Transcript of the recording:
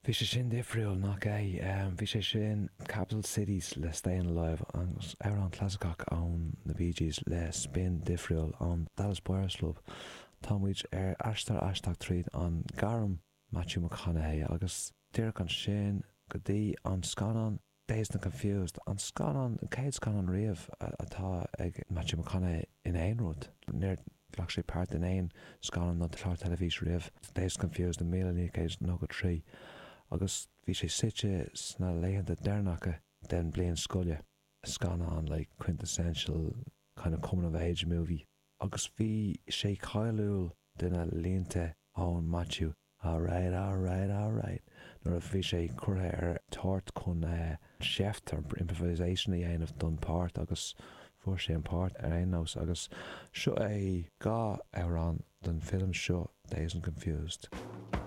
Bhí sé sin difriúil nach é, bhí sé sin Capital Cities le Stayin' Alive agus ar an clasicach an na Bee Gees le Spin difriúil an Dallas Buyers Club. Tá muid ar aisteach tríd an garam Matthew McConaughey agus dúireadh an sin go dtí an scanan Dazed and Confused. An scanan, céad scanan riamh atá ag Matthew McConaughey in éon rud. Níor bhleach sé páirt in éon scanan nó tláir televís riamh Dazed and Confused in 1993. Agus bhí sé site sna léhananta dearnacha den bliain scoile. Scanan like quintessential kind of coming of age movie. Agus bhí sé cailúil duna líonta ón Matthew. Alright. Nuair a bhí sé curtha ar tart chun cheft ar improvisation a dhéanamh don páirt agus fuair sé an páirt ar aon nós agus seo é gá ar an den film seo Dazed and Confused.